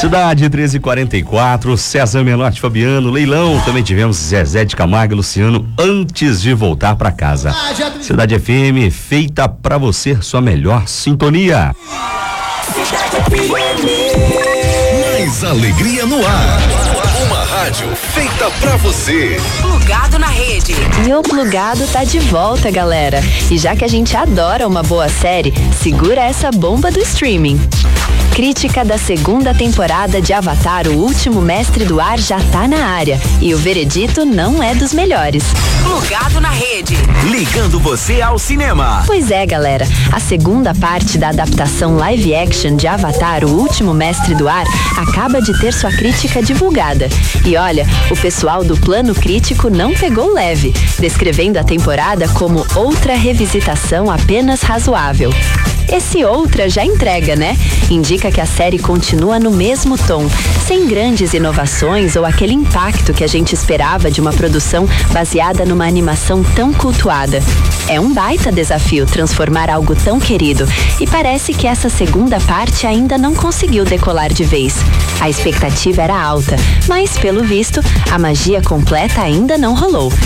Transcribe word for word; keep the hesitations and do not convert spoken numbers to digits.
Cidade treze e quarenta e quatro, César Menotti, Fabiano, leilão. Também tivemos Zezé de Camargo e Luciano antes de voltar pra casa. Cidade F M, feita pra você, sua melhor sintonia. Mais alegria no ar. Uma rádio feita pra você. Plugado na rede. E o Plugado tá de volta, galera. E já que a gente adora uma boa série, segura essa bomba do streaming. Crítica da segunda temporada de Avatar, o último mestre do ar, já tá na área. E o veredito não é dos melhores. Plugado na rede. Ligando você ao cinema. Pois é, galera. A segunda parte da adaptação live action de Avatar, o último mestre do ar, acaba de ter sua crítica divulgada. E olha, o pessoal do Plano Crítico não pegou leve, descrevendo a temporada como outra revisitação apenas razoável. Esse outra já entrega, né? Indica que a série continua no mesmo tom, sem grandes inovações ou aquele impacto que a gente esperava de uma produção baseada numa animação tão cultuada. É um baita desafio transformar algo tão querido, e parece que essa segunda parte ainda não conseguiu decolar de vez. A expectativa era alta, mas pelo visto, a magia completa ainda não rolou.